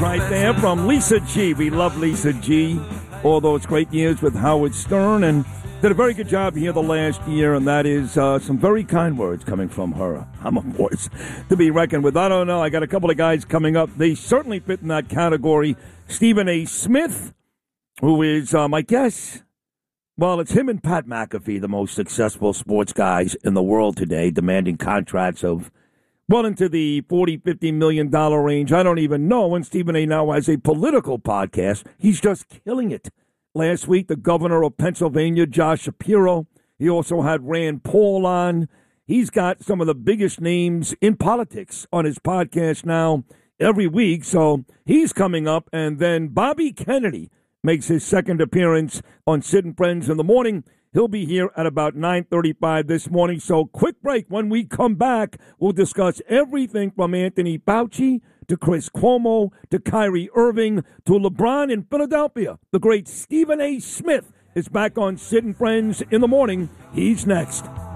Right there from Lisa G. We love Lisa G. All those great years with Howard Stern, and did a very good job here the last year, and that is some very kind words coming from her. I'm a voice to be reckoned with. I don't know. I got a couple of guys coming up. They certainly fit in that category. Stephen A. Smith, who is, I guess, well, it's him and Pat McAfee, the most successful sports guys in the world today, demanding contracts of well into the $40-50 million range. I don't even know. And Stephen A. now has a political podcast. He's just killing it. Last week, the governor of Pennsylvania, Josh Shapiro. He also had Rand Paul on. He's got some of the biggest names in politics on his podcast now every week. So he's coming up. And then Bobby Kennedy makes his second appearance on Sid and Friends in the Morning. He'll be here at about 9:35 this morning. So quick break. When we come back, we'll discuss everything from Anthony Fauci to Chris Cuomo to Kyrie Irving to LeBron in Philadelphia. The great Stephen A. Smith is back on Sid and Friends in the Morning. He's next.